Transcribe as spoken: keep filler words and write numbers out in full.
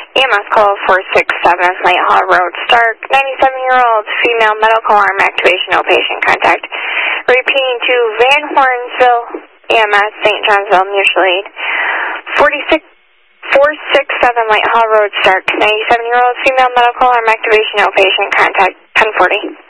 E M S call four six seven, Light Hall Road, Stark, ninety-seven-year-old female medical arm activation, no patient contact. Repeating to Van Hornsville, E M S, Saint Johnsville, mutual aid. forty-six, four six seven, Light Hall Road, Stark, ninety-seven-year-old female medical arm activation, no patient contact, ten forty.